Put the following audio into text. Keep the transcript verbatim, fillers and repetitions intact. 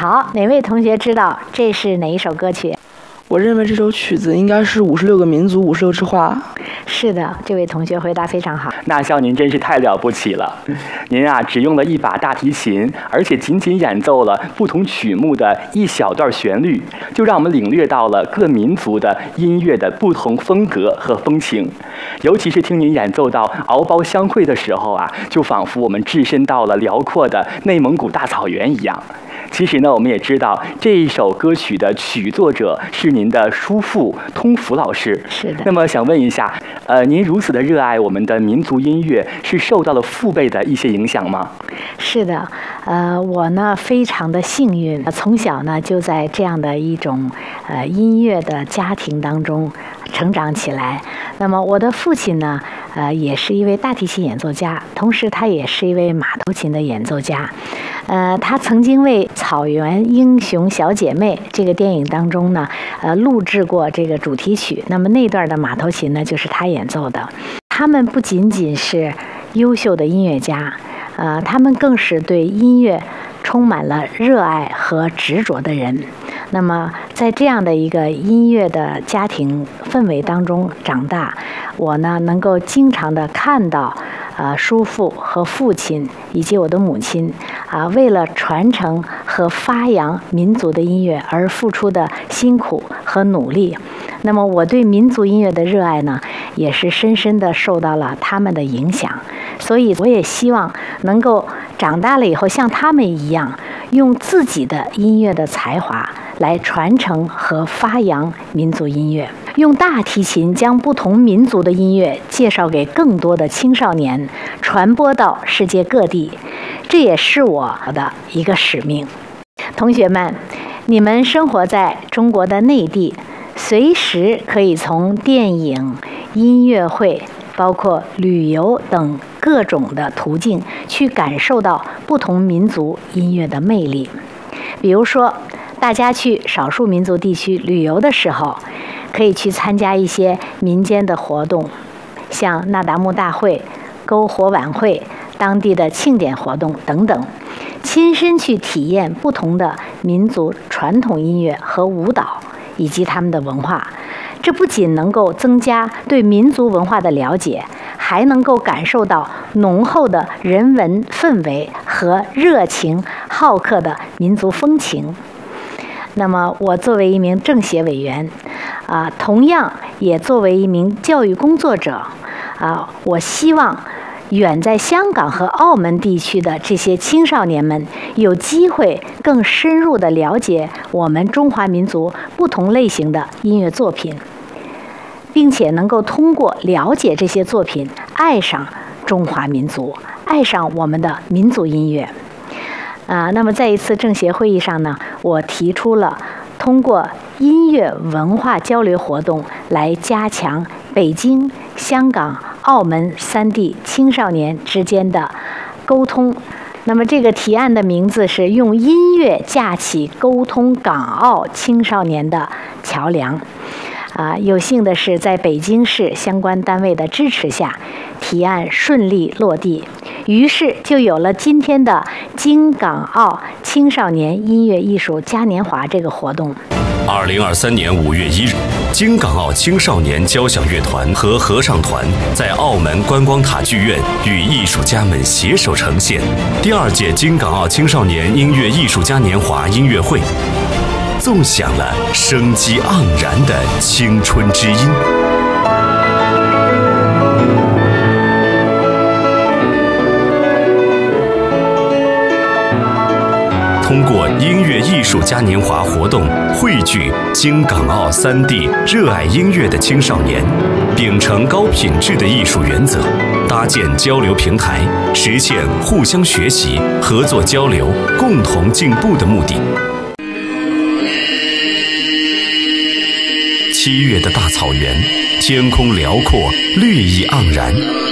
好，哪位同学知道这是哪一首歌曲？ 我认为这首曲子应该是五十六个民族五十六枝花。 是的，这位同学回答非常好。 那校您真是太了不起了，您啊只用了一把大提琴，而且仅仅演奏了不同曲目的一小段旋律，就让我们领略到了各民族的音乐的不同风格和风情。尤其是听您演奏到敖包相会的时候啊，就仿佛我们置身到了辽阔的内蒙古大草原一样。其实呢，我们也知道这一首歌曲的曲作者是您的叔父通福老师。 是的。 那么想问一下，呃，您如此的热爱我们的民族音乐，是受到了父辈的一些影响吗？ 是的，呃，我呢非常的幸运，从小呢就在这样的一种呃音乐的家庭当中成长起来。那么我的父亲呢，呃，也是一位大提琴演奏家，同时他也是一位马头琴的演奏家。呃，他曾经为《草原英雄小姐妹》这个电影当中呢，呃，录制过这个主题曲。那么那段的马头琴呢，就是他演奏的。他们不仅仅是优秀的音乐家，呃，他们更是对音乐充满了热爱和执着的人。那么在这样的一个音乐的家庭氛围当中长大，我呢能够经常的看到呃，叔父和父亲以及我的母亲啊，为了传承和发扬民族的音乐而付出的辛苦和努力。那么我对民族音乐的热爱呢，也是深深的受到了他们的影响。所以我也希望能够长大了以后像他们一样，用自己的音乐的才华来传承和发扬民族音乐，用大提琴将不同民族的音乐介绍给更多的青少年，传播到世界各地。这也是我的一个使命。同学们，你们生活在中国的内地，随时可以从电影、音乐会，包括旅游等各种的途径去感受到不同民族音乐的魅力。比如说，大家去少数民族地区旅游的时候，可以去参加一些民间的活动，像那达慕大会、篝火晚会、当地的庆典活动等等，亲身去体验不同的民族传统音乐和舞蹈以及他们的文化。这不仅能够增加对民族文化的了解，还能够感受到浓厚的人文氛围和热情好客的民族风情。那么我作为一名政协委员啊，同样也作为一名教育工作者啊，我希望远在香港和澳门地区的这些青少年们有机会更深入地了解我们中华民族不同类型的音乐作品，并且能够通过了解这些作品爱上中华民族，爱上我们的民族音乐。啊，那么在一次政协会议上呢，我提出了通过音乐文化交流活动来加强北京、香港、澳门三地青少年之间的沟通。那么这个提案的名字是用音乐架起沟通港澳青少年的桥梁。啊，有幸的是在北京市相关单位的支持下，提案顺利落地，于是就有了今天的京港澳青少年音乐艺术嘉年华这个活动。 二零二三年五月一日，京港澳青少年交响乐团和合唱团在澳门观光塔剧院与艺术家们携手呈现第二届京港澳青少年音乐艺术嘉年华音乐会，奏响了生机盎然的青春之音。通过音乐艺术嘉年华活动，汇聚京港澳三地热爱音乐的青少年，秉承高品质的艺术原则，搭建交流平台，实现互相学习、合作交流、共同进步的目的。七月的大草原，天空辽阔，绿意盎然，